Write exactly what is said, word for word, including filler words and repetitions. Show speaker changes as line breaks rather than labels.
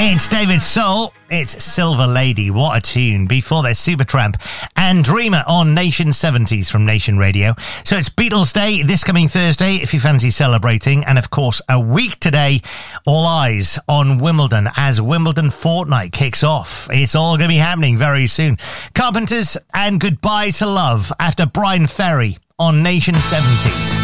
It's David Soul. It's Silver Lady. What a tune. Before there's Supertramp and Dreamer on Nation seventies from Nation Radio. So it's Beatles Day this coming Thursday if you fancy celebrating. And of course, a week today, all eyes on Wimbledon as Wimbledon Fortnight kicks off. It's all going to be happening very soon. Carpenters and Goodbye to Love after Brian Ferry on Nation seventies.